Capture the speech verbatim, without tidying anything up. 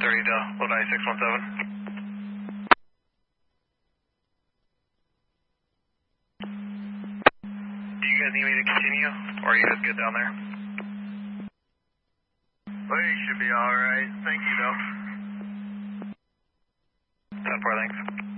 thirty to low nine six one seven. Do you guys need me to continue, or are you guys good down there? Well, you should be alright. Thank you, though. ten four, thanks.